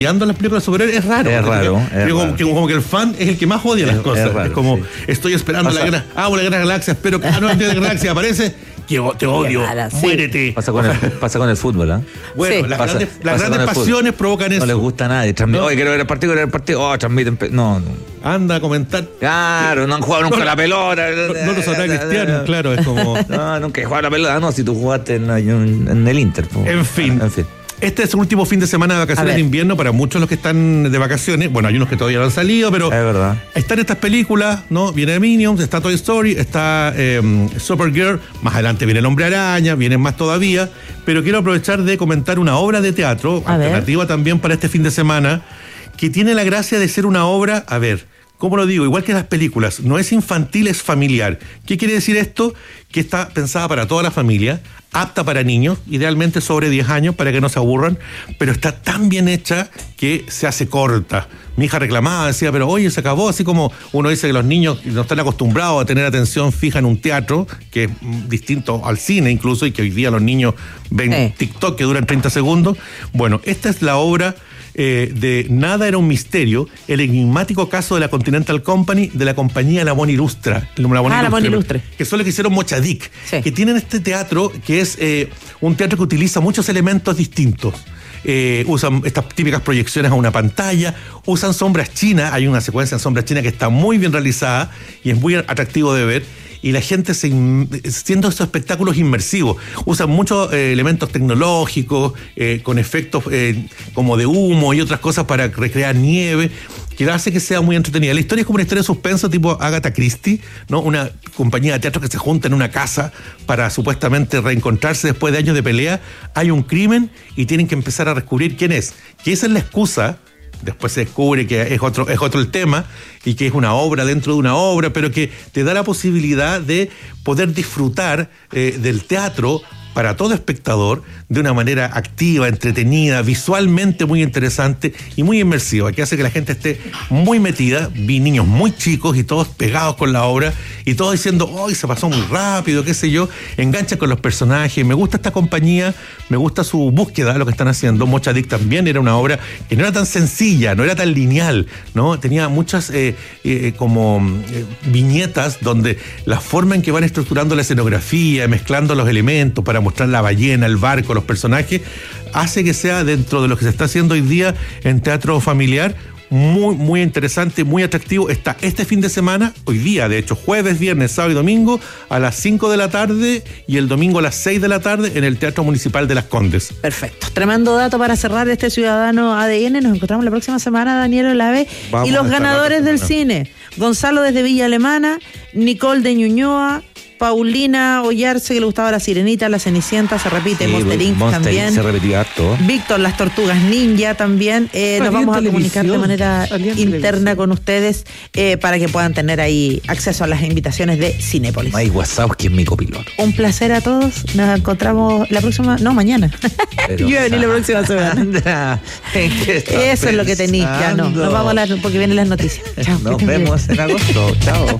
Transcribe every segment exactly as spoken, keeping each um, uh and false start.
odiando las películas de superhéroes, es raro. Es raro. Es como, raro. Que, como que el fan es el que más odia las Es, cosas. es, raro, es como, sí. estoy esperando Pasa, la gran, ah, la gran galaxia, espero que ah, no, la gran galaxia aparece, que te odio, Mala, sí. muérete. Pasa con el, pasa con el fútbol, ¿ah? ¿eh? Bueno, Sí. las Pasa- grandes, las pasa grandes con el pasiones provocan eso. No les gusta a nadie. Transmit- No. Oye, quiero ver el partido, quiero ver el partido. Oh, transmiten. pe- No, no. Anda a comentar. Claro, no han jugado nunca No, la pelota. No, no lo sabrá Cristiano, claro, es como. No, nunca he jugado la pelota. No, si tú jugaste en, en- en el Inter. po. En fin. En fin. Este es el último fin de semana de A vacaciones ver. de invierno para muchos de los que están de vacaciones. Bueno, hay unos que todavía no han salido, pero Es verdad. están estas películas, ¿no? Viene Minions, está Toy Story, está eh, Supergirl, más adelante viene El Hombre Araña, vienen más todavía, pero quiero aprovechar de comentar una obra de teatro, A ver. alternativa también para este fin de semana, que tiene la gracia de ser una obra, a ver, ¿cómo lo digo? Igual que las películas, no es infantil, es familiar. ¿Qué quiere decir esto? Que está pensada para toda la familia, apta para niños, idealmente sobre diez años para que no se aburran, pero está tan bien hecha que se hace corta. Mi hija reclamaba, decía, pero oye, se acabó, así como uno dice que los niños no están acostumbrados a tener atención fija en un teatro, que es mm, distinto al cine incluso, y que hoy día los niños ven Sí. TikTok que duran treinta segundos. Bueno, esta es la obra eh, de Nada era un misterio, el enigmático caso de la Continental Company, de la compañía La Mona Ilustra. La Mona Ah, La Mona Ilustre. Que son los que hicieron Mochadic, Sí. que tienen este teatro que es eh, un teatro que utiliza muchos elementos distintos. Eh, usan estas típicas proyecciones a una pantalla, usan sombras chinas, hay una secuencia en sombras chinas que está muy bien realizada y es muy atractivo de ver, y la gente se in- siendo estos espectáculos inmersivos, usan muchos eh, elementos tecnológicos, eh, con efectos eh, como de humo y otras cosas para recrear nieve, que hace que sea muy entretenida. La historia es como una historia de suspenso tipo Agatha Christie, ¿no? Una compañía de teatro que se junta en una casa para supuestamente reencontrarse después de años de pelea. Hay un crimen y tienen que empezar a descubrir quién es. Que esa es la excusa. Después se descubre que es otro, es otro el tema y que es una obra dentro de una obra, pero que te da la posibilidad de poder disfrutar eh, del teatro para todo espectador de una manera activa, entretenida, visualmente muy interesante y muy inmersiva, que hace que la gente esté muy metida. Vi niños muy chicos y todos pegados con la obra y todos diciendo, ¡ay, se pasó muy rápido!, qué sé yo, enganchan con los personajes. Me gusta esta compañía, me gusta su búsqueda, lo que están haciendo. Mochadic también era una obra que no era tan sencilla, no era tan lineal, ¿no? Tenía muchas eh, eh, como eh, viñetas donde la forma en que van estructurando la escenografía, mezclando los elementos para mostrar la ballena, el barco, los personajes, hace que sea dentro de lo que se está haciendo hoy día en teatro familiar muy, muy interesante, muy atractivo. Está este fin de semana, hoy día, de hecho, jueves, viernes, sábado y domingo, a las cinco de la tarde y el domingo a las seis de la tarde en el Teatro Municipal de Las Condes. Perfecto. Tremendo dato para cerrar este Ciudadano A D N. Nos encontramos la próxima semana, Daniel Olave. Vamos Y los a estar la ganadores otra del semana. cine. Gonzalo desde Villa Alemana, Nicole de Ñuñoa, Paulina Ollarse, que le gustaba La Sirenita, La Cenicienta, se repite, Sí, Monster incorporated. Monster también. incorporated se repetía harto. Víctor, Las Tortugas Ninja también. Eh, nos Salía en vamos a comunicar de televisión, manera salía en interna televisión. con ustedes eh, para que puedan tener ahí acceso a las invitaciones de Cinépolis. Mike Wazowski es mi copiloto. Un placer a todos. Nos encontramos la próxima, no, mañana. Pero, Yo voy a venir la próxima semana. Sandra, ¿en qué estás Eso es lo que tenéis, ya no. pensando? Nos vamos a las, porque vienen las noticias. Chao. que Nos estén bien. vemos en agosto. Chao.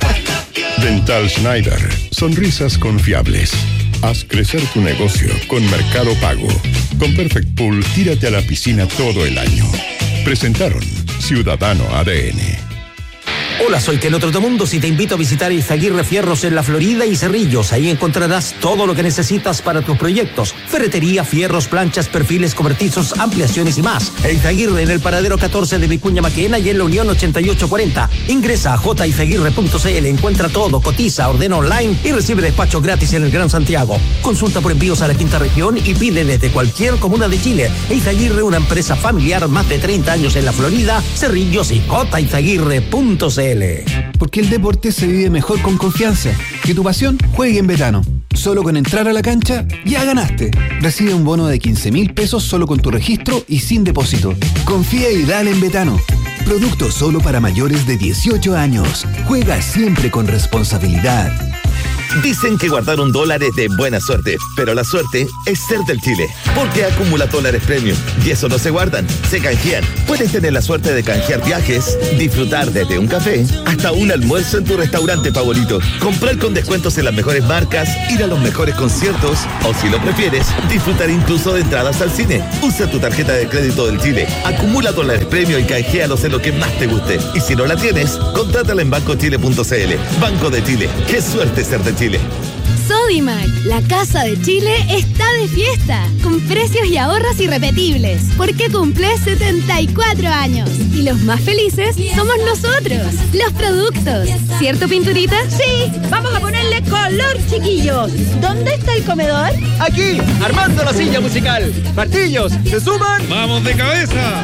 Dental Schneider. Sonrisas confiables. Haz crecer tu negocio con Mercado Pago. Con Perfect Pool, tírate a la piscina todo el año. Presentaron Ciudadano A D N. Hola, soy Keno Trotamundos y te invito a visitar Izaguirre Fierros en la Florida y Cerrillos. Ahí encontrarás todo lo que necesitas para tus proyectos: ferretería, fierros, planchas, perfiles cobertizos, ampliaciones y más. Izaguirre en el paradero catorce de Vicuña Maquena y en la Unión ochenta y ocho cuarenta. Ingresa a j izaguirre punto c l, encuentra todo, cotiza, ordena online y recibe despacho gratis en el Gran Santiago. Consulta por envíos a la quinta región y pide desde cualquier comuna de Chile. Izaguirre, una empresa familiar, más de treinta años en la Florida, Cerrillos y j izaguirre punto c l. Porque el deporte se vive mejor con confianza. Que tu pasión juegue en Betano. Solo con entrar a la cancha, ya ganaste. Recibe un bono de quince mil pesos solo con tu registro y sin depósito. Confía y dale en Betano. Producto solo para mayores de dieciocho años. Juega siempre con responsabilidad. Dicen que guardar un dólar es de buena suerte, pero la suerte es ser del Chile, porque acumula dólares premium y eso no se guardan, se canjean. Puedes tener la suerte de canjear viajes, disfrutar desde un café hasta un almuerzo en tu restaurante favorito, comprar con descuentos en las mejores marcas, ir a los mejores conciertos o, si lo prefieres, disfrutar incluso de entradas al cine. Usa tu tarjeta de crédito del Chile, acumula dólares premium y canjealos en lo que más te guste. Y si no la tienes, contrátala en banco chile punto c l. Banco de Chile, qué suerte ser de Chile. Sodimac, la casa de Chile está de fiesta, con precios y ahorros irrepetibles, porque cumple setenta y cuatro años. Y los más felices somos nosotros, los productos. ¿Cierto, Pinturita? Sí, vamos a ponerle color, chiquillos. ¿Dónde está el comedor? Aquí, armando la silla musical. Martillos, ¿se suman? ¡Vamos de cabeza!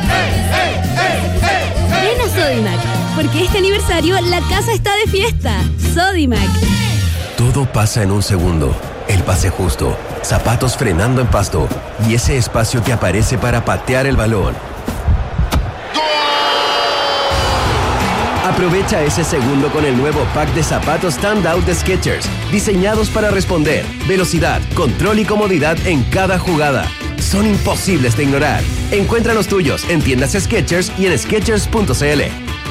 Ven a Sodimac, porque este aniversario la casa está de fiesta. Sodimac. Todo pasa en un segundo. El pase justo, zapatos frenando en pasto y ese espacio que aparece para patear el balón. Aprovecha ese segundo con el nuevo pack de zapatos Standout de Skechers, diseñados para responder, velocidad, control y comodidad en cada jugada. Son imposibles de ignorar. Encuentra los tuyos en tiendas Skechers y en skechers punto c l.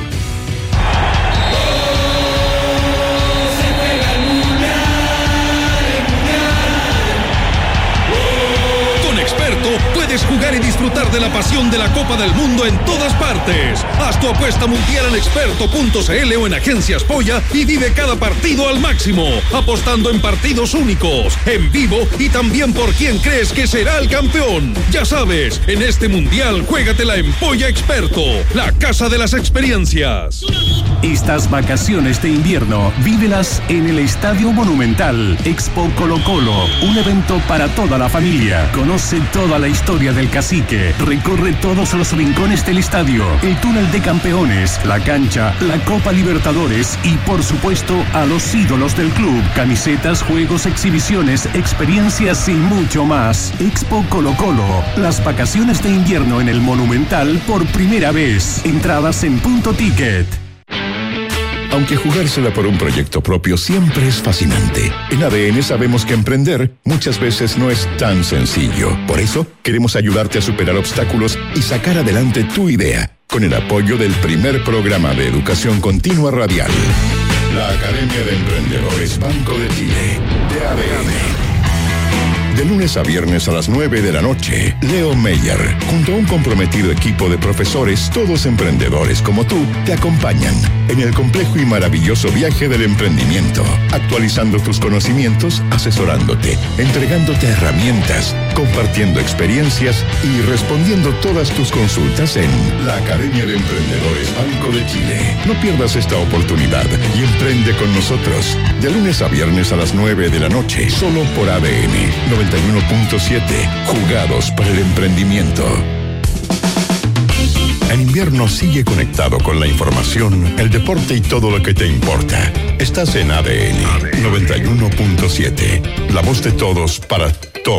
Puedes jugar y disfrutar de la pasión de la Copa del Mundo en todas partes. Haz tu apuesta mundial en experto punto c l o en Agencias Polla y vive cada partido al máximo, apostando en partidos únicos, en vivo y también por quién crees que será el campeón. Ya sabes, en este mundial juégatela en Polla Experto, la casa de las experiencias. Estas vacaciones de invierno, vívelas en el Estadio Monumental. Expo Colo Colo, un evento para toda la familia. Conoce toda la historia del cacique, recorre todos los rincones del estadio, el túnel de campeones, la cancha, la Copa Libertadores y por supuesto a los ídolos del club, camisetas, juegos, exhibiciones, experiencias y mucho más. Expo Colo Colo, las vacaciones de invierno en el Monumental por primera vez. Entradas en Punto Ticket. Aunque jugársela por un proyecto propio siempre es fascinante, en A D N sabemos que emprender muchas veces no es tan sencillo. Por eso, queremos ayudarte a superar obstáculos y sacar adelante tu idea, con el apoyo del primer programa de educación continua radial. La Academia de Emprendedores Banco de Chile, de A D N. De lunes a viernes a las nueve de la noche, Leo Meyer, junto a un comprometido equipo de profesores, todos emprendedores como tú, te acompañan en el complejo y maravilloso viaje del emprendimiento, actualizando tus conocimientos, asesorándote, entregándote herramientas, compartiendo experiencias y respondiendo todas tus consultas en la Academia de Emprendedores Banco de Chile. No pierdas esta oportunidad y emprende con nosotros. De lunes a viernes a las nueve de la noche, solo por A D N noventa y uno punto siete, jugados para el emprendimiento. En invierno sigue conectado con la información, el deporte y todo lo que te importa. Estás en A D N noventa y uno punto siete, la voz de todos para todos.